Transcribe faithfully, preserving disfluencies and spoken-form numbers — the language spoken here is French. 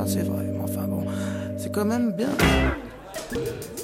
c'est vrai, mais enfin bon, c'est quand même bien.